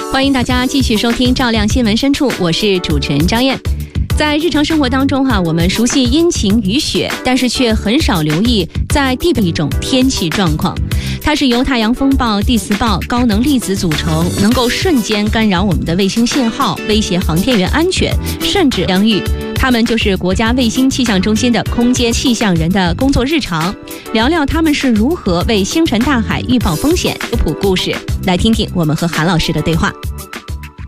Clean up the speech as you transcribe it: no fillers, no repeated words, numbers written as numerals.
欢迎大家继续收听照亮新闻深处，我是主持人张燕。在日常生活当中我们熟悉阴晴雨雪，但是却很少留意在地的一种天气状况。它是由太阳风暴、地磁暴、高能粒子组成，能够瞬间干扰我们的卫星信号，威胁航天员安全，甚至疆域。他们就是国家卫星气象中心的空间气象人的工作日常，聊聊他们是如何为星辰大海预报风险。科普故事，来听听我们和韩老师的对话。